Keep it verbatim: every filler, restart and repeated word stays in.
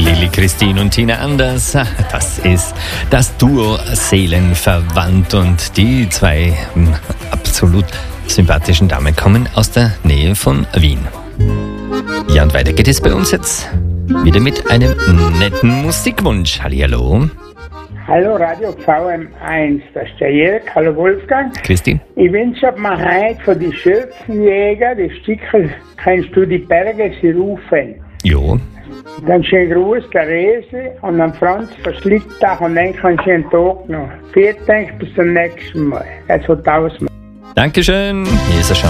Lilly Christine und Tina Anders, das ist das Duo Seelenverwandt und die zwei absolut sympathischen Damen kommen aus der Nähe von Wien. Ja, und weiter geht es bei uns jetzt wieder mit einem netten Musikwunsch. Hallihallo. Hallo Radio V M eins, das ist der Jörg. Hallo Wolfgang. Christi. Ich wünsche mir heute von den Schöpfenjäger, die Stücke kennst du, die Berge, sie rufen. Jo. Dann schönen Gruß, der Rese und dann Franz Verschlittach und dann kannst du einen Tag noch. Vielen Dank, bis zum nächsten Mal. Also tausendmal. Dankeschön. Hier ist er schon.